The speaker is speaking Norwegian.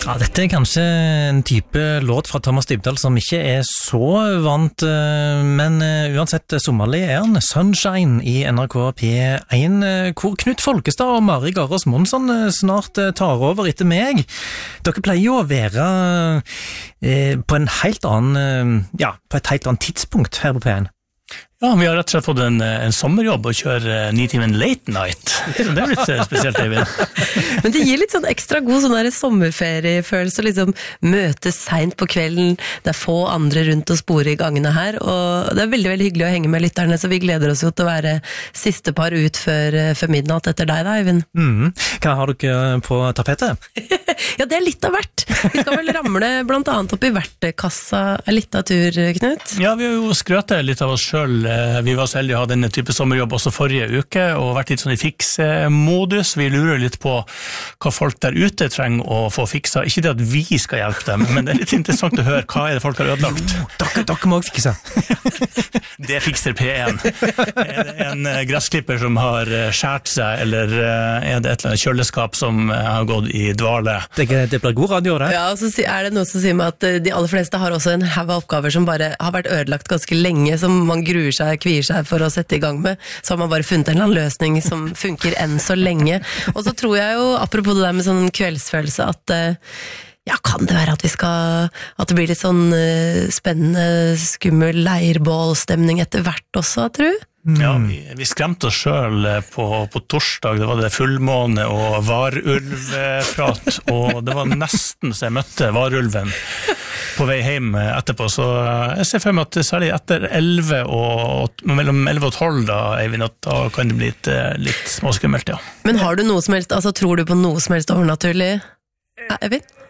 Ja, dette kanskje en type låt fra Thomas Dybdahl som ikke så vant, men uansett sommerlig han Sunshine i NRK P1, hvor Knut Folkestad og Mari Garås Monsson snart tar over etter meg. Dere pleier jo å være på en helt annen, på et helt annet tidspunkt her på P1. Ja, vi har rett og slett fått en sommerjobb og kjører 9 timen late night. Så det litt spesielt, Eivind. Men det gir litt sånn ekstra god sånn der sommerferiefølelse, liksom møtes sent på kvelden, det få andre rundt og spore i gangene her, og det veldig, veldig hyggelig å henge med lytterne, så vi gleder oss jo til å være siste par ut før midnatt etter deg da, Eivind. Hva har dere på tapetet? Ja, det litt av hvert. Vi skal vel ramle blant annet opp i verktøykassa litt av tur, Knut. Ja, vi har jo skrøtet litt av oss selv. Vi var så heldige å ha denne type sommerjobb også forrige uke, og vært litt sånn i fiksmodus. Vi lurer litt på hva folk der ute trenger å få fiksa. Ikke det at vi skal hjelpe dem, men det litt interessant å høre hva det folk har ødelagt. Dere må også fikse. Det fikser P1. Er det en gressklipper som har skjært seg, eller er det et eller annet kjøleskap som har gått i dvale? Det blir god radio, det. Ja, og så er det noe som sier meg at de aller fleste har også en haug av oppgaver som bare har vært ødelagt ganske lenge, som man kvier seg for å sette i gang med, så har man bare funnet en eller annen løsning som funker enn så lenge. Og så tror jeg jo, apropos det der med sånn kveldsfølelse, at kan det være at at det blir litt sånn spennende, skummel leirbålstemning etter hvert også, tror du? Ja, vi skremte oss selv på torsdag, det var det fullmåne og varulvprat, og det var nesten så jeg møtte varulven på vei hjem etterpå, så jeg ser for meg at særlig etter 11 og mellom 11 og 12 da, Eivind, at da kan det bli litt småskummelt, ja. Men har du noe som helst, altså tror du på noe som helst overnaturlig, Eivind?